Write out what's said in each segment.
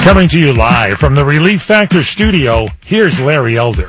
Coming to you live from the Relief Factor studio, here's Larry Elder.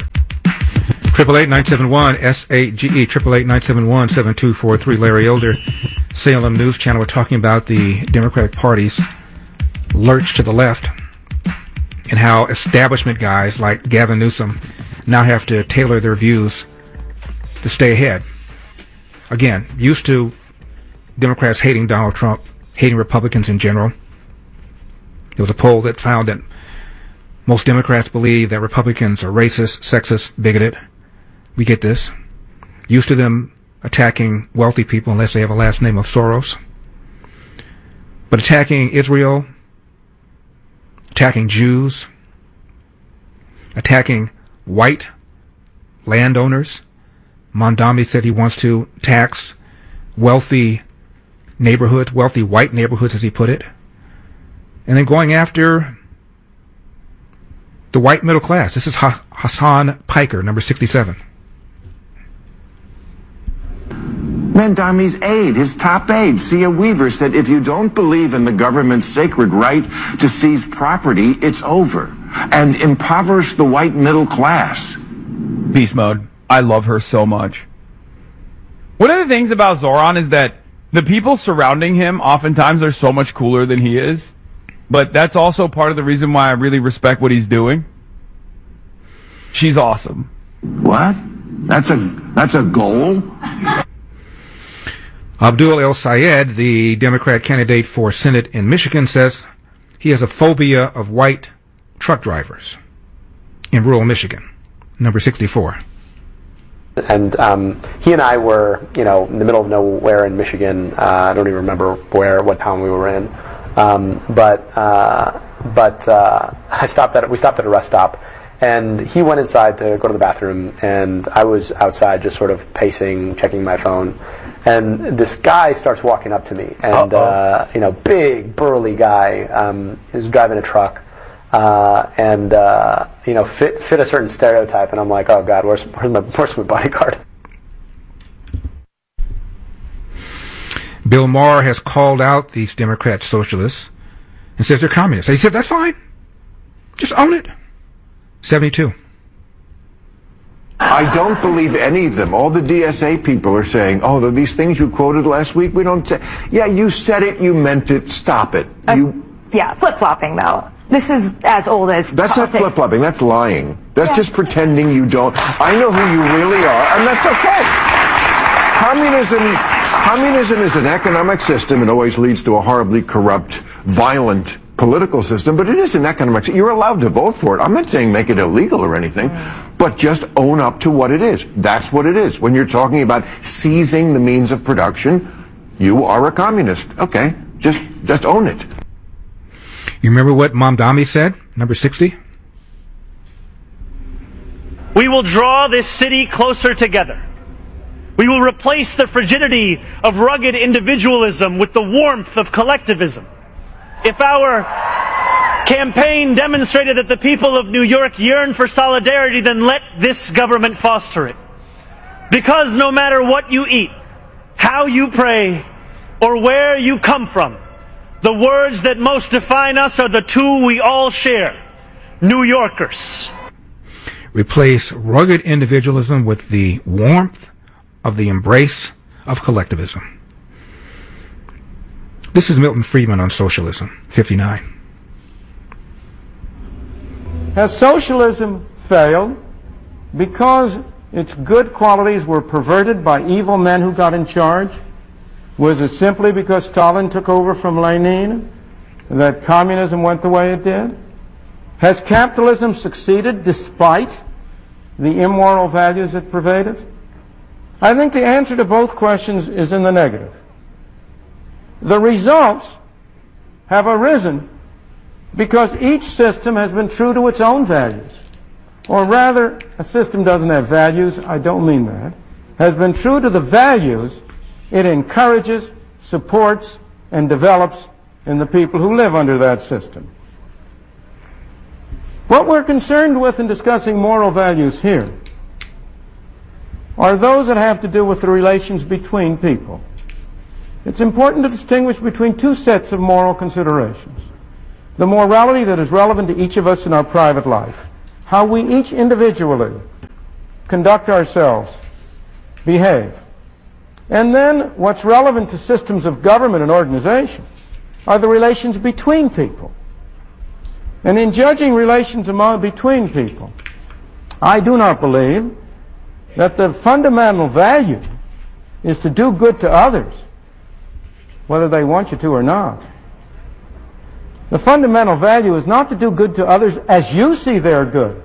888-971-SAGE, 888-971-7243, Larry Elder, Salem News Channel. We're talking about the Democratic Party's lurch to the left and how establishment guys like Gavin Newsom now have to tailor their views to stay ahead. Again, used to Democrats hating Donald Trump, hating Republicans in general. There was a poll that found that most Democrats believe that Republicans are racist, sexist, bigoted. We get this. Used to them attacking wealthy people unless they have a last name of Soros. But attacking Israel, attacking Jews, attacking white landowners. Mondami said he wants to tax wealthy neighborhoods, wealthy white neighborhoods as he put it. And then going after the white middle class. This is Hassan Piker, number 67. Mondami's aide, his top aide, Sia Weaver, said if you don't believe in the government's sacred right to seize property, it's over. And impoverish the white middle class. Beast mode. I love her so much. One of the things about Zoran is that the people surrounding him oftentimes are so much cooler than he is. But that's also part of the reason why I really respect what he's doing. She's awesome. What? That's a goal? Abdul El Sayed, the Democrat candidate for Senate in Michigan, says he has a phobia of white truck drivers in rural Michigan. Number 64. And he and I were, in the middle of nowhere in Michigan. I don't even remember what town we were in. But we stopped at a rest stop, and he went inside to go to the bathroom, and I was outside just sort of pacing, checking my phone, and this guy starts walking up to me, and big burly guy, is driving a truck, and fit a certain stereotype, and I'm like, oh God, where's my bodyguard? Bill Maher has called out these Democrat socialists and says they're communists. He said, that's fine. Just own it. 72. I don't believe any of them. All the DSA people are saying, oh, these things you quoted last week, we don't say. Yeah, you said it, you meant it, stop it. Yeah, flip-flopping, though. This is as old as That's politics. not flip-flopping, that's lying. That's just pretending you don't. I know who you really are, and that's okay. Communism is an economic system. It always leads to a horribly corrupt, violent political system, but it is an economic system. You're allowed to vote for it. I'm not saying make it illegal or anything, but just own up to what it is. That's what it is. When you're talking about seizing the means of production, you are a communist. Okay, just own it. You remember what Mamdani said? Number 60? We will draw this city closer together. We will replace the frigidity of rugged individualism with the warmth of collectivism. If our campaign demonstrated that the people of New York yearn for solidarity, then let this government foster it. Because no matter what you eat, how you pray, or where you come from, the words that most define us are the two we all share: New Yorkers. Replace rugged individualism with the warmth of the embrace of collectivism. This is Milton Friedman on socialism, 59. Has socialism failed because its good qualities were perverted by evil men who got in charge? Was it simply because Stalin took over from Lenin that communism went the way it did? Has capitalism succeeded despite the immoral values it pervaded? I think the answer to both questions is in the negative. The results have arisen because each system has been true to its own values. Or rather, a system doesn't have values, I don't mean that, has been true to the values it encourages, supports, and develops in the people who live under that system. What we're concerned with in discussing moral values here are those that have to do with the relations between people. It's important to distinguish between two sets of moral considerations. the morality that is relevant to each of us in our private life, how we each individually conduct ourselves, behave. And then what's relevant to systems of government and organization are the relations between people. And in judging relations between people, I do not believe that the fundamental value is to do good to others, whether they want you to or not. The fundamental value is not to do good to others as you see their good.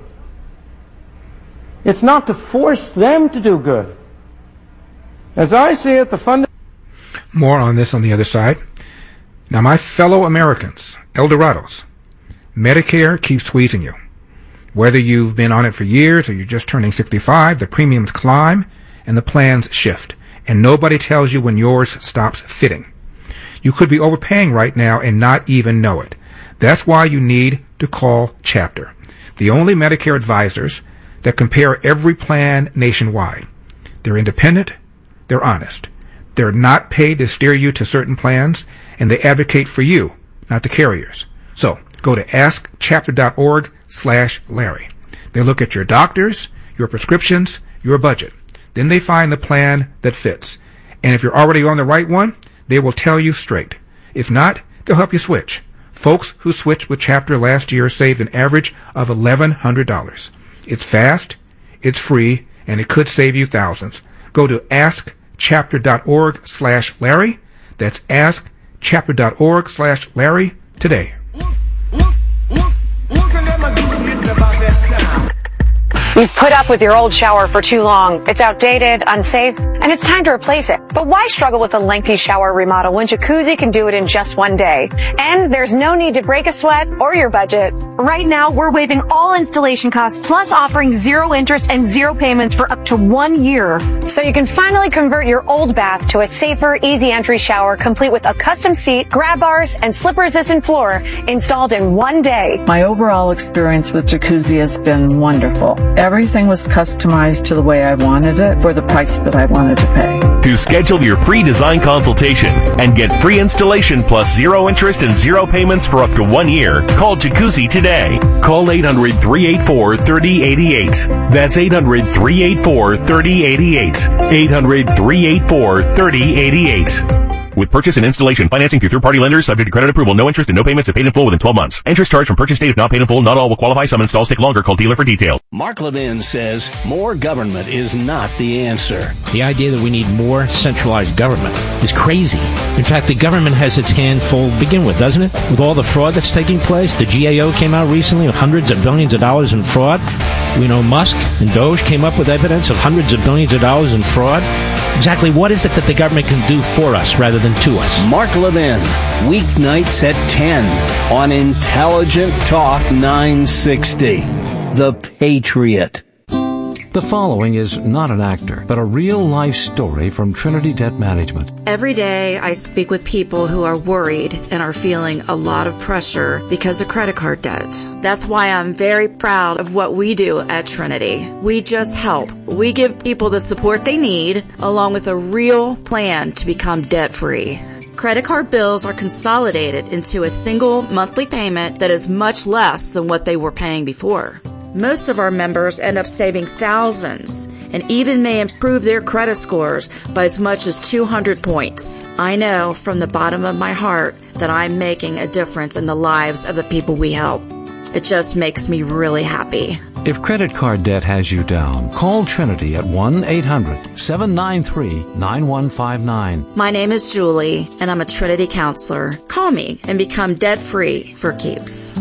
It's not to force them to do good. As I see it, More on this on the other side. Now, my fellow Americans, Eldorados, Medicare keeps squeezing you. Whether you've been on it for years or you're just turning 65, the premiums climb and the plans shift. And nobody tells you when yours stops fitting. You could be overpaying right now and not even know it. That's why you need to call Chapter, the only Medicare advisors that compare every plan nationwide. They're independent, they're honest. They're not paid to steer you to certain plans, and they advocate for you, not the carriers. So, go to askchapter.org/Larry. They look at your doctors, your prescriptions, your budget. Then they find the plan that fits. And if you're already on the right one, they will tell you straight. If not, they'll help you switch. Folks who switched with Chapter last year saved an average of $1,100. It's fast, it's free, and it could save you thousands. Go to askchapter.org/Larry. That's askchapter.org/Larry today. You've put up with your old shower for too long. It's outdated, unsafe, and it's time to replace it. But why struggle with a lengthy shower remodel when Jacuzzi can do it in just one day? And there's no need to break a sweat or your budget. Right now, we're waiving all installation costs, plus offering 0 interest and 0 payments for up to 1 year. So you can finally convert your old bath to a safer, easy entry shower, complete with a custom seat, grab bars, and slip-resistant floor installed in 1 day. My overall experience with Jacuzzi has been wonderful. Everything was customized to the way I wanted it for the price that I wanted to pay. To schedule your free design consultation and get free installation plus 0 interest and 0 payments for up to 1 year, call Jacuzzi today. Call 800-384-3088. That's 800-384-3088. 800-384-3088. With purchase and installation financing through third-party lenders, subject to credit approval, no interest and no payments if paid in full within 12 months. Interest charged from purchase date if not paid in full. Not all will qualify. Some installs take longer. Call dealer for details. Mark Levin says more government is not the answer. The idea that we need more centralized government is crazy. In fact, the government has its hand full to begin with, doesn't it? With all the fraud that's taking place, the GAO came out recently with hundreds of billions of dollars in fraud. We know Musk and Doge came up with evidence of hundreds of billions of dollars in fraud. Exactly what is it that the government can do for us rather than to us? Mark Levin, weeknights at 10 on Intelligent Talk 960. The Patriot. The following is not an actor, but a real-life story from Trinity Debt Management. Every day I speak with people who are worried and are feeling a lot of pressure because of credit card debt. That's why I'm very proud of what we do at Trinity. We just help. We give people the support they need, along with a real plan to become debt-free. Credit card bills are consolidated into a single monthly payment that is much less than what they were paying before. Most of our members end up saving thousands and even may improve their credit scores by as much as 200 points. I know from the bottom of my heart that I'm making a difference in the lives of the people we help. It just makes me really happy. If credit card debt has you down, call Trinity at 1-800-793-9159. My name is Julie, and I'm a Trinity counselor. Call me and become debt-free for keeps.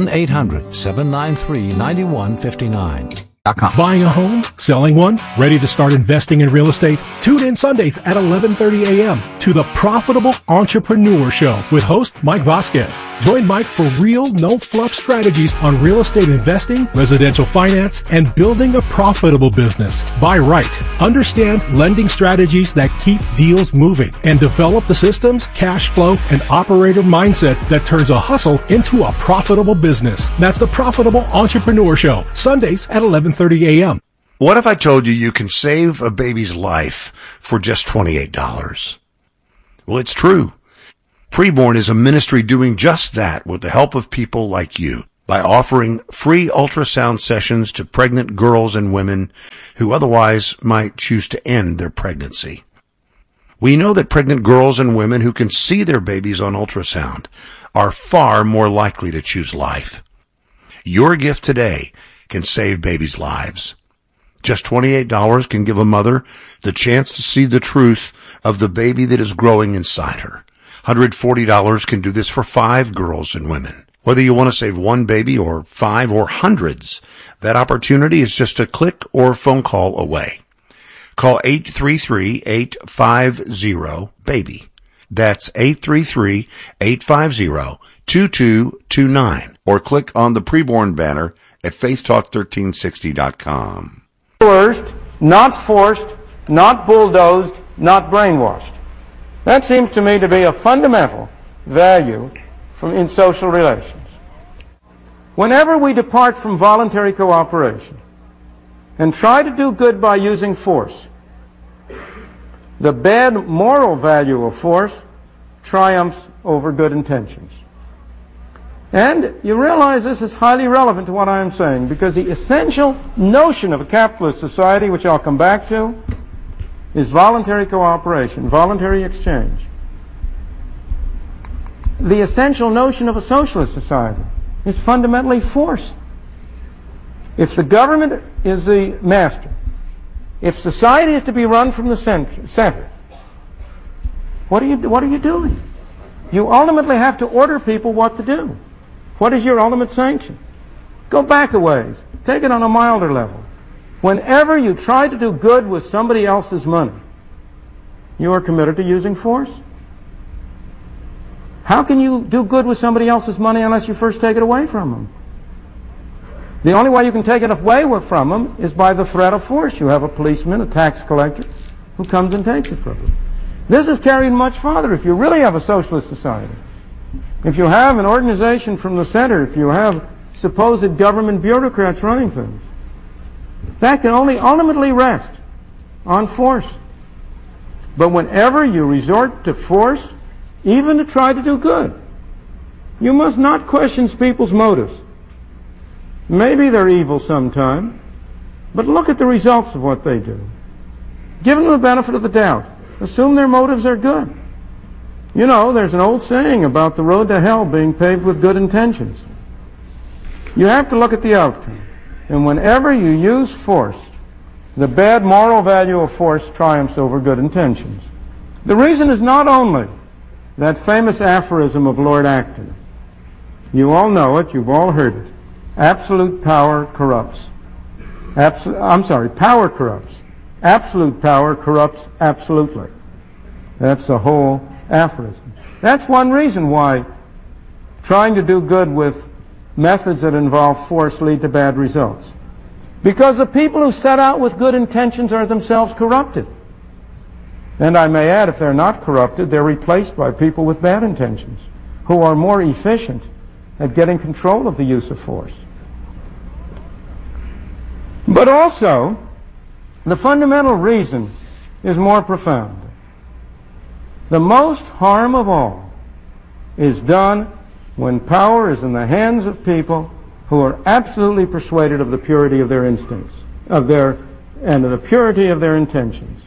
1-800-793-9159. Buying a home? Selling one? Ready to start investing in real estate? Tune in Sundays at 11:30 a.m. to the Profitable Entrepreneur Show with host Mike Vasquez. Join Mike for real, no-fluff strategies on real estate investing, residential finance, and building a profitable business. Buy right. Understand lending strategies that keep deals moving and develop the systems, cash flow, and operator mindset that turns a hustle into a profitable business. That's the Profitable Entrepreneur Show, Sundays at 11:30 a.m. What if I told you you can save a baby's life for just $28? Well, it's true. Preborn is a ministry doing just that with the help of people like you by offering free ultrasound sessions to pregnant girls and women who otherwise might choose to end their pregnancy. We know that pregnant girls and women who can see their babies on ultrasound are far more likely to choose life. Your gift today can save babies' lives. Just $28 can give a mother the chance to see the truth of the baby that is growing inside her. $140 can do this for 5 girls and women. Whether you want to save one baby or 5 or hundreds, that opportunity is just a click or phone call away. Call 833-850-BABY. That's 833-850-2229. Or click on the Preborn banner at faithtalk1360.com. Coerced, not forced, not bulldozed, not brainwashed. That seems to me to be a fundamental value in social relations. Whenever we depart from voluntary cooperation and try to do good by using force, the bad moral value of force triumphs over good intentions. And you realize this is highly relevant to what I am saying, because the essential notion of a capitalist society, which I'll come back to, is voluntary cooperation, voluntary exchange. The essential notion of a socialist society is fundamentally force. If the government is the master, if society is to be run from the center, what are you doing? You ultimately have to order people what to do. What is your ultimate sanction? Go back a ways. Take it on a milder level. Whenever you try to do good with somebody else's money, you are committed to using force. How can you do good with somebody else's money unless you first take it away from them? The only way you can take it away from them is by the threat of force. You have a policeman, a tax collector, who comes and takes it from them. This is carried much farther if you really have a socialist society. If you have an organization from the center, if you have supposed government bureaucrats running things, that can only ultimately rest on force. But whenever you resort to force, even to try to do good, you must not question people's motives. Maybe they're evil sometime, but look at the results of what they do. Give them the benefit of the doubt. Assume their motives are good. You know, there's an old saying about the road to hell being paved with good intentions. You have to look at the outcome. And whenever you use force, the bad moral value of force triumphs over good intentions. The reason is not only that famous aphorism of Lord Acton. You all know it, you've all heard it. Absolute power corrupts. Power corrupts. Absolute power corrupts absolutely. That's the whole aphorism. That's one reason why trying to do good with methods that involve force lead to bad results. Because the people who set out with good intentions are themselves corrupted. And I may add, if they're not corrupted, they're replaced by people with bad intentions, who are more efficient at getting control of the use of force. But also, the fundamental reason is more profound. The most harm of all is done when power is in the hands of people who are absolutely persuaded of the purity of their instincts, and of the purity of their intentions.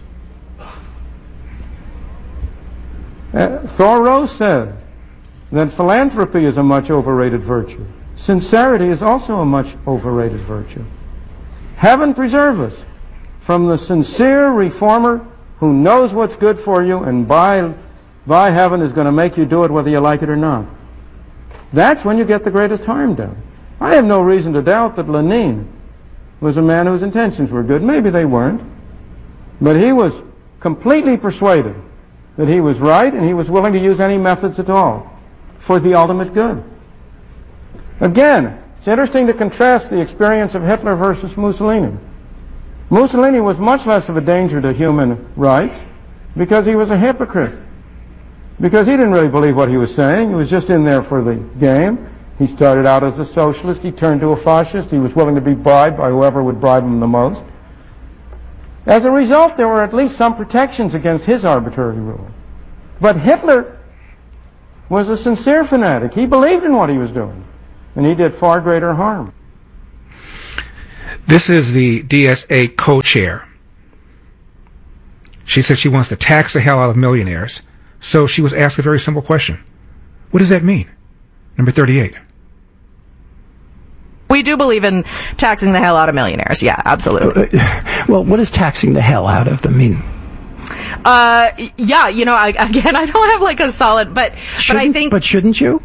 Thoreau said that philanthropy is a much overrated virtue. Sincerity is also a much overrated virtue. Heaven preserve us from the sincere reformer who knows what's good for you and by heaven is going to make you do it whether you like it or not. That's when you get the greatest harm done. I have no reason to doubt that Lenin was a man whose intentions were good. Maybe they weren't. But he was completely persuaded that he was right, and he was willing to use any methods at all for the ultimate good. Again, it's interesting to contrast the experience of Hitler versus Mussolini. Mussolini was much less of a danger to human rights because he was a hypocrite. Because he didn't really believe what he was saying. He was just in there for the game. He started out as a socialist. He turned to a fascist. He was willing to be bribed by whoever would bribe him the most. As a result, there were at least some protections against his arbitrary rule. But Hitler was a sincere fanatic. He believed in what he was doing, and he did far greater harm. This is the DSA co-chair. She said she wants to tax the hell out of millionaires. So she was asked a very simple question. What does that mean? Number 38. We do believe in taxing the hell out of millionaires. Yeah, absolutely. Well, what does taxing the hell out of them mean? Yeah, I don't have like a solid, but I think. But shouldn't you?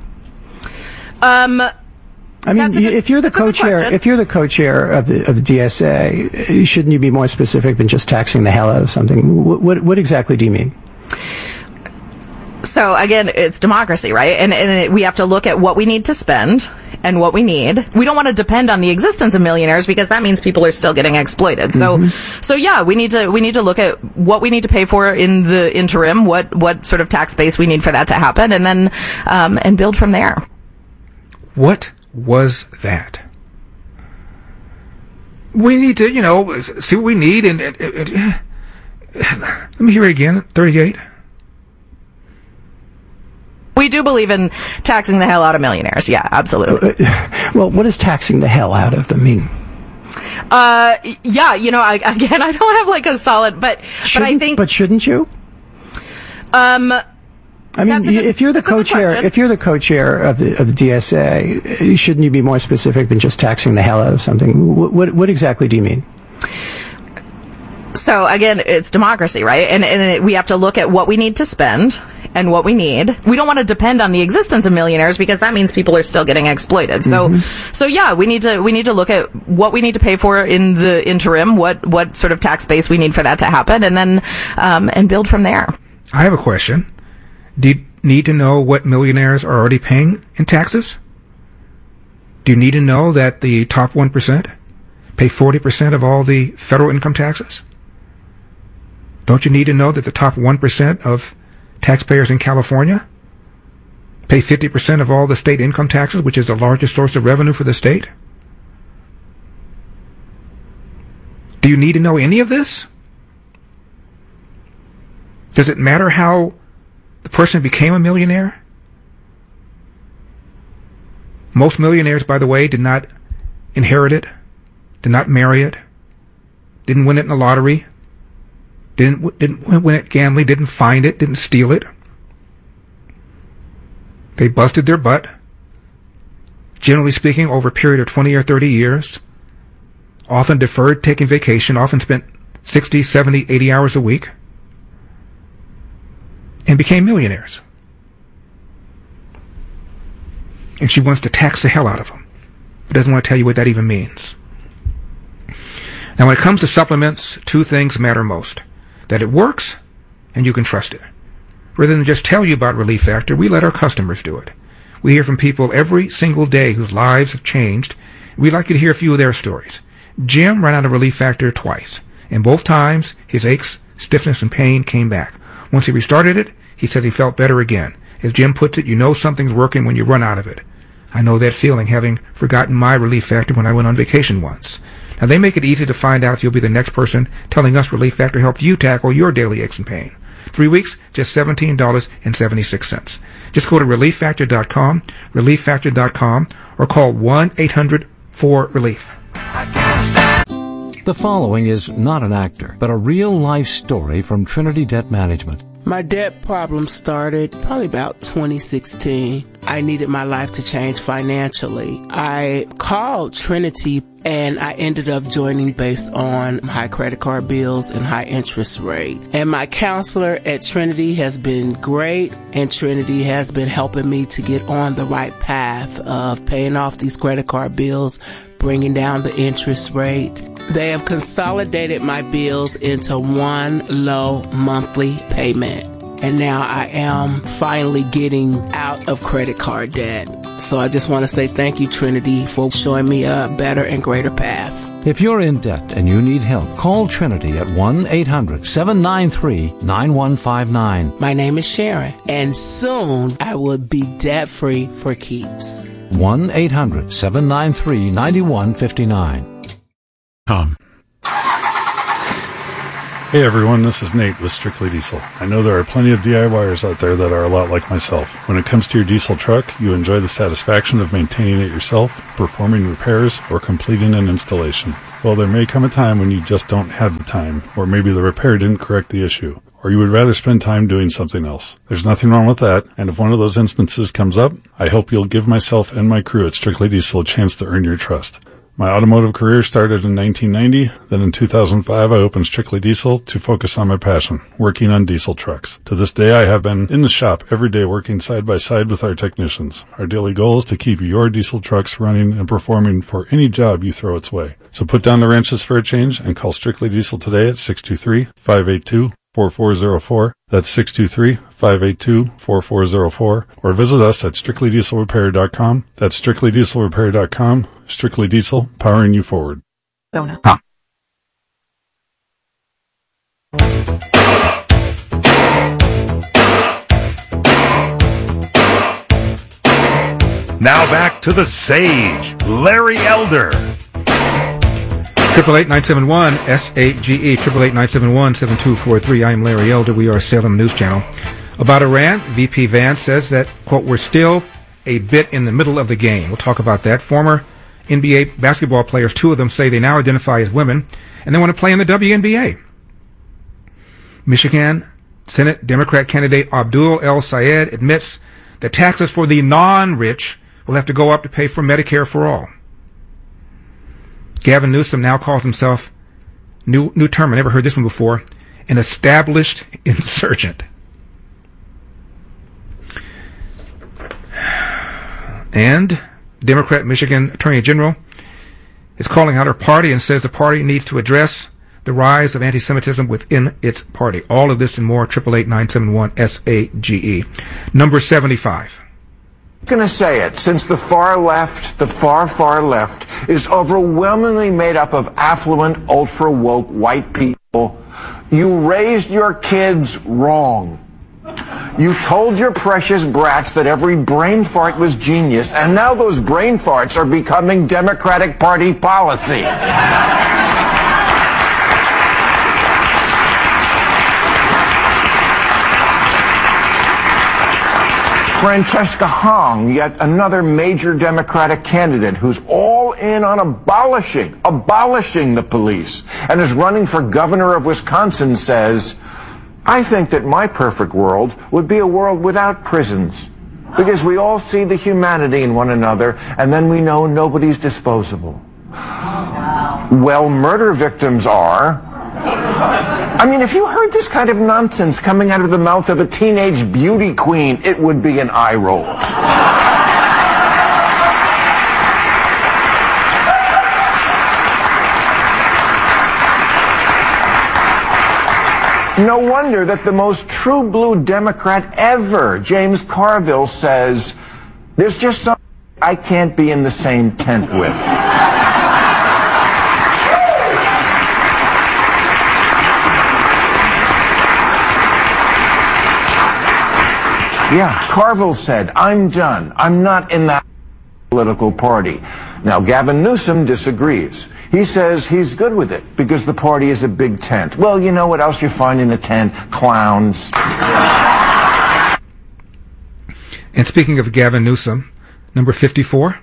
I mean, if you're the co-chair of the DSA, shouldn't you be more specific than just taxing the hell out of something? What exactly do you mean? So again, it's democracy, right? And we have to look at what we need to spend and what we need. We don't want to depend on the existence of millionaires because that means people are still getting exploited. So yeah, we need to look at what we need to pay for in the interim, what sort of tax base we need for that to happen, and then and build from there. What was that? We need to, see what we need, and let me hear it again. 38. We do believe in taxing the hell out of millionaires. Yeah, absolutely. Well, what does taxing the hell out of them mean? Yeah, I don't have like a solid, but I think. But shouldn't you? I mean, if you're the co-chair of the DSA, shouldn't you be more specific than just taxing the hell out of something? What exactly do you mean? So again, it's democracy, right? And we have to look at what we need to spend and what we need. We don't want to depend on the existence of millionaires because that means people are still getting exploited. So yeah, we need to look at what we need to pay for in the interim, what sort of tax base we need for that to happen, and then and build from there. I have a question. Do you need to know what millionaires are already paying in taxes? Do you need to know that the top 1% pay 40% of all the federal income taxes? Don't you need to know that the top 1% of taxpayers in California pay 50% of all the state income taxes, which is the largest source of revenue for the state? Do you need to know any of this? Does it matter how the person became a millionaire? Most millionaires, by the way, did not inherit it, did not marry it, didn't win it in the lottery, didn't win it gambling, didn't find it, didn't steal it. They busted their butt, generally speaking, over a period of 20 or 30 years, often deferred taking vacation, often spent 60, 70, 80 hours a week, and became millionaires. And she wants to tax the hell out of them, but doesn't want to tell you what that even means. Now, when it comes to supplements, two things matter most. That it works, and you can trust it. Rather than just tell you about Relief Factor, we let our customers do it. We hear from people every single day whose lives have changed. We'd like you to hear a few of their stories. Jim ran out of Relief Factor twice, and both times his aches, stiffness, and pain came back. Once he restarted it, he said he felt better again. As Jim puts it, you know something's working when you run out of it. I know that feeling, having forgotten my Relief Factor when I went on vacation once. Now, they make it easy to find out if you'll be the next person telling us Relief Factor helped you tackle your daily aches and pain. 3 weeks, just $17.76. Just go to ReliefFactor.com, ReliefFactor.com, or call 1-800-4-RELIEF. The following is not an actor, but a real-life story from Trinity Debt Management. My debt problem started probably about 2016. I needed my life to change financially. I called Trinity and I ended up joining based on high credit card bills and high interest rate. And my counselor at Trinity has been great, and Trinity has been helping me to get on the right path of paying off these credit card bills, bringing down the interest rate. They have consolidated my bills into one low monthly payment. And now I am finally getting out of credit card debt. So I just want to say thank you, Trinity, for showing me a better and greater path. If you're in debt and you need help, call Trinity at 1-800-793-9159. My name is Sharon, and soon I will be debt-free for keeps. 1-800-793-9159. Hey everyone, this is Nate with Strictly Diesel. I know there are plenty of DIYers out there that are a lot like myself. When it comes to your diesel truck, you enjoy the satisfaction of maintaining it yourself, performing repairs, or completing an installation. Well, there may come a time when you just don't have the time, or maybe the repair didn't correct the issue, or you would rather spend time doing something else. There's nothing wrong with that, and if one of those instances comes up, I hope you'll give myself and my crew at Strictly Diesel a chance to earn your trust. My automotive career started in 1990, then in 2005 I opened Strictly Diesel to focus on my passion, working on diesel trucks. To this day I have been in the shop every day working side by side with our technicians. Our daily goal is to keep your diesel trucks running and performing for any job you throw its way. So put down the wrenches for a change and call Strictly Diesel today at 623-582-4404. That's 623-582-4404. Or visit us at strictlydieselrepair.com. That's strictlydieselrepair.com. Strictly Diesel, powering you forward. Now back to the Sage, Larry Elder. 888-971-SAGE, 888-971-7243. I am Larry Elder. We are Salem News Channel. About Iran, VP Vance says that, quote, we're still a bit in the middle of the game. We'll talk about that. Former NBA basketball players, two of them say they now identify as women, and they want to play in the WNBA. Michigan Senate Democrat candidate Abdul El Sayed admits that taxes for the non-rich will have to go up to pay for Medicare for all. Gavin Newsom now calls himself, new term, I never heard this one before, an established insurgent. And Democrat Michigan Attorney General is calling out her party and says the party needs to address the rise of anti-Semitism within its party. All of this and more, 888-971-SAGE. Number 75. I'm going to say it, since the far left, the far, far left, is overwhelmingly made up of affluent, ultra-woke white people, you raised your kids wrong. You told your precious brats that every brain fart was genius, and now those brain farts are becoming Democratic Party policy. Francesca Hong, yet another major Democratic candidate who's all in on abolishing the police and is running for governor of Wisconsin, says, I think that my perfect world would be a world without prisons, because we all see the humanity in one another, and then we know nobody's disposable. Well, murder victims are. I mean, if you heard this kind of nonsense coming out of the mouth of a teenage beauty queen, it would be an eye roll. No wonder that the most true blue Democrat ever, James Carville, says, there's just something I can't be in the same tent with. Yeah, Carville said, I'm done. I'm not in that political party. Now, Gavin Newsom disagrees. He says he's good with it because the party is a big tent. Well, you know what else you find in a tent? Clowns. And speaking of Gavin Newsom, number 54.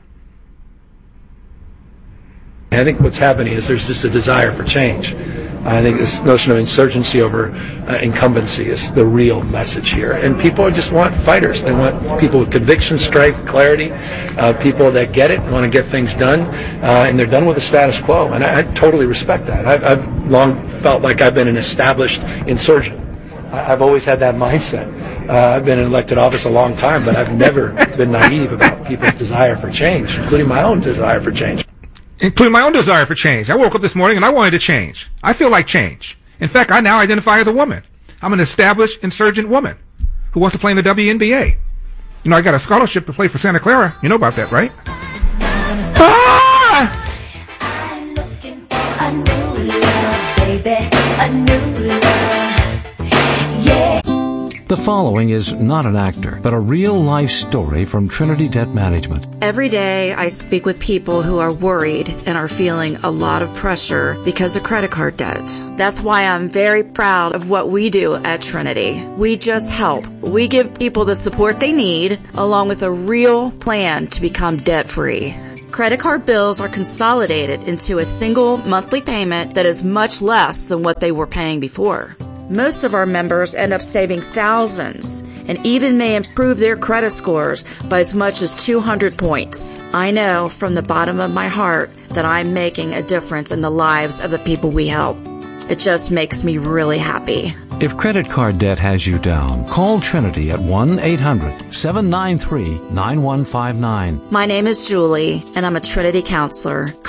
I think what's happening is there's just a desire for change. I think this notion of insurgency over incumbency is the real message here. And people just want fighters. They want people with conviction, strength, clarity, people that get it, want to get things done, and they're done with the status quo. And I totally respect that. I've long felt like I've been an established insurgent. I've always had that mindset. I've been in elected office a long time, but I've never been naive about people's desire for change, including my own desire for change. Including my own desire for change. I woke up this morning and I wanted to change. I feel like change. In fact, I now identify as a woman. I'm an established insurgent woman who wants to play in the WNBA. You know, I got a scholarship to play for Santa Clara. You know about that, right? I'm looking for a new love, baby, a new love. Yeah. The following is not an actor, but a real-life story from Trinity Debt Management. Every day I speak with people who are worried and are feeling a lot of pressure because of credit card debt. That's why I'm very proud of what we do at Trinity. We just help. We give people the support they need, along with a real plan to become debt-free. Credit card bills are consolidated into a single monthly payment that is much less than what they were paying before. Most of our members end up saving thousands and even may improve their credit scores by as much as 200 points. I know from the bottom of my heart that I'm making a difference in the lives of the people we help. It just makes me really happy. If credit card debt has you down, call Trinity at 1-800-793-9159. My name is Julie, and I'm a Trinity counselor.